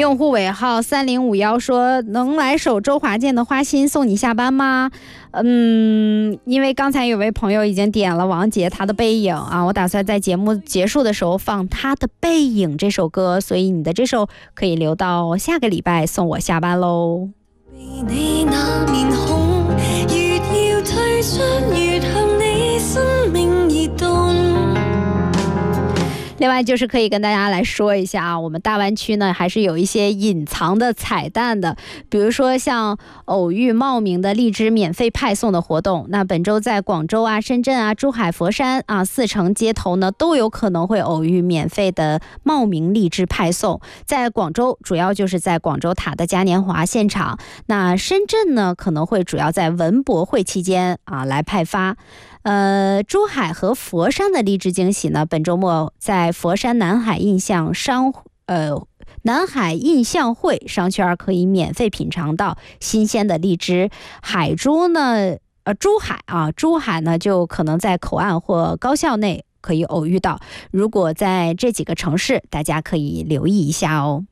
用户尾号3051说，能来首周华健的花心送你下班吗？因为刚才有位朋友已经点了王杰他的背影啊，我打算在节目结束的时候放他的背影这首歌，所以你的这首可以留到下个礼拜送我下班喽。你那面孔越要退出，越向你生命移动。另外就是可以跟大家来说一下啊，我们大湾区呢还是有一些隐藏的彩蛋的，比如说像偶遇茂名的荔枝免费派送的活动，那本周在广州啊、深圳啊、珠海、佛山啊4城街头呢都有可能会偶遇免费的茂名荔枝派送。在广州主要就是在广州塔的嘉年华现场，那深圳呢可能会主要在文博会期间啊来派发。珠海和佛山的荔枝惊喜呢，本周末在佛山南海印象会商圈可以免费品尝到新鲜的荔枝。珠海呢就可能在口岸或高校内可以偶遇到。如果在这几个城市，大家可以留意一下哦。